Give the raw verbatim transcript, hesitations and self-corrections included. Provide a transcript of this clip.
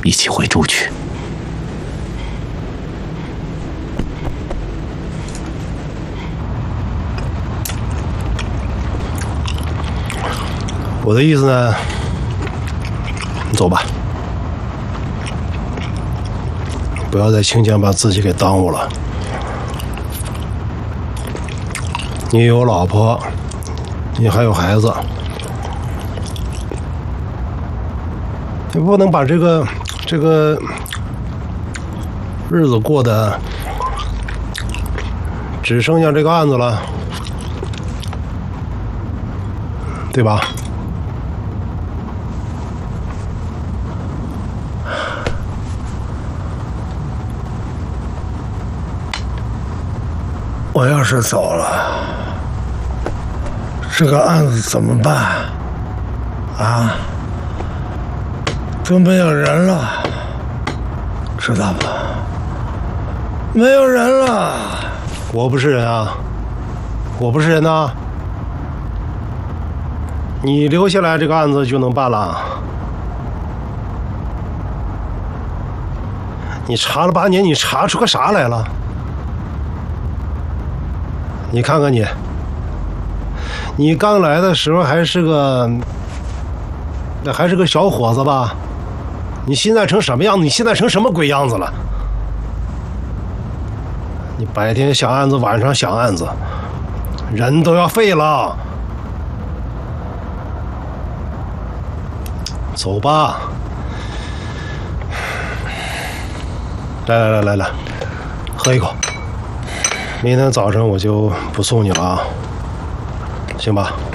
一起回州去。 我的意思呢，你走吧，不要在清江把自己给耽误了。你有老婆，你还有孩子，你不能把这个这个日子过得只剩下这个案子了，对吧？ 我要是走了，这个案子怎么办？啊，都没有人了，知道吧？没有人了。 我不是人啊，我不是人呐。你留下来，这个案子就能办了。你查了八年，你查出个啥来了？你看看你，你刚来的时候还是个，那还是个小伙子吧？你现在成什么样子？你现在成什么鬼样子了？你白天想案子，晚上想案子，人都要废了。走吧，来来来来来，喝一口。明天早晨我就不送你了啊，行吧？